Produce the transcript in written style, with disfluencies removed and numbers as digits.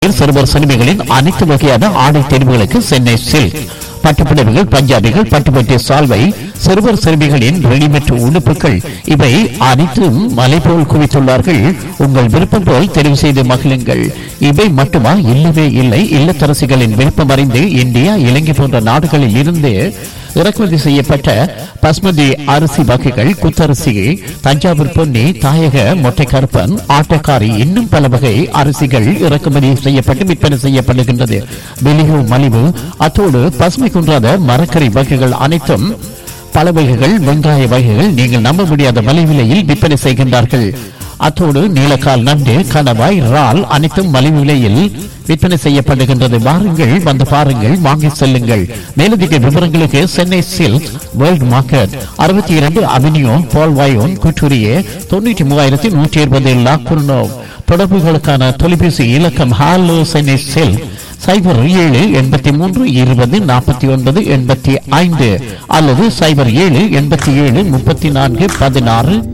சிறுவர் சிறுமிகளின் அனைத்து வகையான ஆடை தேர்வுகளுக்கு சென்னை சில்க் பட்டுப்புடவைகள், பஞ்சாபிகள், பட்டுப்பட்டி சால்வை, சிறுவர் சிறுமிகளின் ரெடிமேட் உடுப்புகள் இவை அனைத்தும் மலை போல் குவித்துள்ளார்கள். உங்கள் விருப்பம் போல் தெரிவு செய்து மகிழுங்கள். இவை மட்டுமா? இல்லவே இல்லை. இல்லத்தரசிகளின் விருப்பம் அறிந்து இந்தியா, இலங்கை போன்ற நாடுகளில் இருந்து இறக்குமதி செய்யப்பட்ட பஸ்மதி அரிசி வகைகள், குத்தரிசி, தஞ்சாவூர் பொன்னி, தாயக மொட்டைக்கருப்பன், ஆட்டக்காரி, இன்னும் பல வகை அரிசிகள் இறக்குமதி செய்யப்பட்டு விற்பனை செய்யப்படுகின்றது. வெளியோ மலிவு. அத்தோடு பசுமை குன்றாத மரக்கறி வகைகள் அனைத்தும், பல வகைகள், வெங்காய வகைகள் நீங்கள் நம்ப முடியாத மலிவிலையில் விற்பனை செய்கின்றார்கள். அத்தோடு நீலக்கால், நண்டு, கணவாய், இறால் அனைத்தும் மலிவு விலையில் விற்பனை செய்யப்படுகின்றது. வாருங்கள், வந்து பாருங்கள், வாங்கி செல்லுங்கள். மேலதிக விவரங்களுக்கு Chennai silk world market, 62 avenue பால்வாயோன், குற்றூரியே, 93,120 லாக்குர்னோ. தொடர்புகளுக்கான தொலைபேசி இலக்கம் ஹாலோ சென்னை சில்க் 07-83-20-49-85 அல்லது 07-87-34-16